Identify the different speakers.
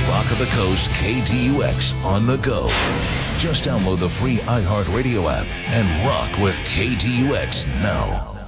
Speaker 1: Rock of the Coast KTUX on the go. Just download the free iHeartRadio app and rock with KTUX now.